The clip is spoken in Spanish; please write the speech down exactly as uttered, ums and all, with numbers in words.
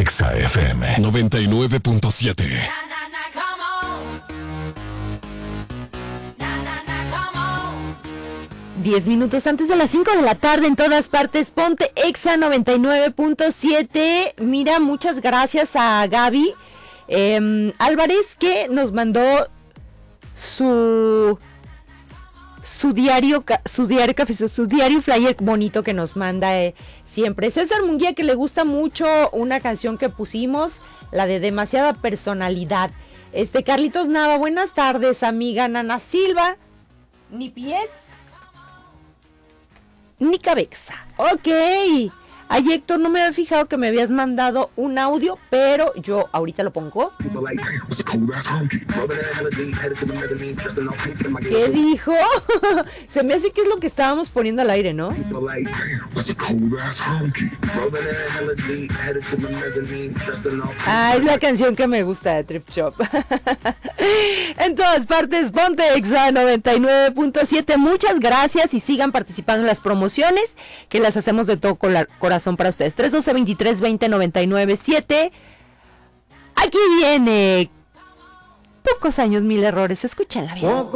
Exa F M noventa y nueve punto siete. Diez minutos antes de las cinco de la tarde en todas partes, ponte Exa noventa y nueve punto siete. Mira, muchas gracias a Gaby eh, Álvarez, que nos mandó su su diario, su diario café, su diario flyer bonito que nos manda eh, siempre. César Munguía, que le gusta mucho una canción que pusimos, la de Demasiada Personalidad. Este Carlitos Nava, buenas tardes, amiga. Nana Silva, ni pies ni cabeza. Ok. Ay, Héctor, no me había fijado que me habías mandado un audio, pero yo ahorita lo pongo. ¿Qué dijo? Se me hace que es lo que estábamos poniendo al aire, ¿no? Ah, es la canción que me gusta de Trip Shop. En todas partes, ponte Exa noventa y nueve punto siete. Muchas gracias y sigan participando en las promociones, que las hacemos de todo corazón para ustedes. tres doce veintitrés veinte noventa y nueve siete. Aquí viene Pocos años, mil errores. Escúchala bien.